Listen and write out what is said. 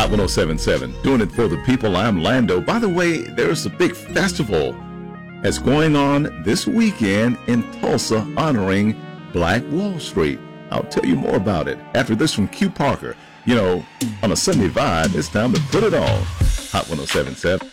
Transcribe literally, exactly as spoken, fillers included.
Hot one oh seven point seven, doing it for the people. I'm Lando. By the way, there's a big festival that's going on this weekend in Tulsa honoring Black Wall Street. I'll tell you more about it after this from Q Parker. You know, on a Sunday vibe, it's time to put it on. Hot one oh seven point seven.